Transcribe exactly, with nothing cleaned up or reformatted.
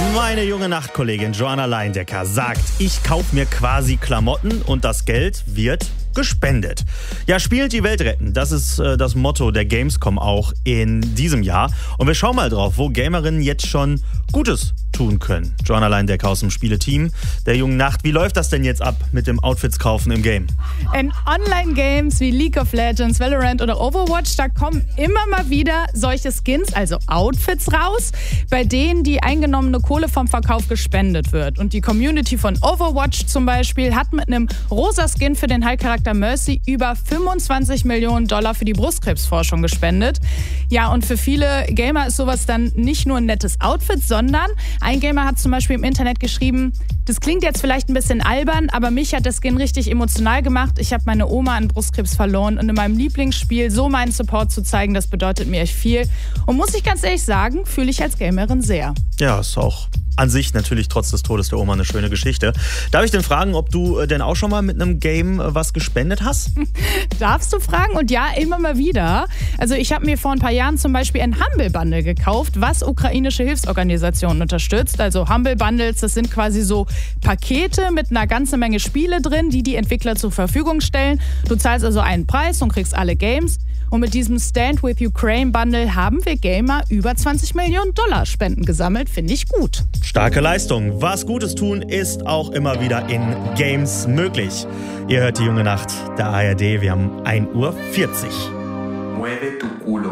Meine junge Nachtkollegin Joanna Leindecker sagt, ich kaufe mir quasi Klamotten und das Geld wird gespendet. Ja, spielt die Welt retten. Das ist äh, das Motto der Gamescom auch in diesem Jahr. Und wir schauen mal drauf, wo Gamerinnen jetzt schon Gutes tun können. Joanna Leindecker aus dem Spieleteam der jungen Nacht. Wie läuft das denn jetzt ab mit dem Outfits kaufen im Game? In Online-Games wie League of Legends, Valorant oder Overwatch, da kommen immer mal wieder solche Skins, also Outfits raus, bei denen die eingenommene Kohle vom Verkauf gespendet wird. Und die Community von Overwatch zum Beispiel hat mit einem rosa Skin für den Heilcharakter Mercy über fünfundzwanzig Millionen Dollar für die Brustkrebsforschung gespendet. Ja, und für viele Gamer ist sowas dann nicht nur ein nettes Outfit, sondern ein Gamer hat zum Beispiel im Internet geschrieben, das klingt jetzt vielleicht ein bisschen albern, aber mich hat das Skin richtig emotional gemacht. Ich habe meine Oma an Brustkrebs verloren und in meinem Lieblingsspiel so meinen Support zu zeigen, das bedeutet mir echt viel. Und muss ich ganz ehrlich sagen, fühle ich als Gamerin sehr. Ja, ist auch an sich natürlich trotz des Todes der Oma eine schöne Geschichte. Darf ich denn fragen, ob du denn auch schon mal mit einem Game was gespendet hast? Darfst du fragen? Und ja, immer mal wieder. Also ich habe mir vor ein paar Jahren zum Beispiel ein Humble Bundle gekauft, was ukrainische Hilfsorganisationen unterstützt. Also Humble Bundles, das sind quasi so Pakete mit einer ganzen Menge Spiele drin, die die Entwickler zur Verfügung stellen. Du zahlst also einen Preis und kriegst alle Games. Und mit diesem Stand with Ukraine Bundle haben wir Gamer über zwanzig Millionen Dollar Spenden gesammelt. Finde ich gut. Starke Leistung. Was Gutes tun ist auch immer wieder in Games möglich. Ihr hört die junge Nacht der A R D. Wir haben ein Uhr vierzig. Mueve tu culo.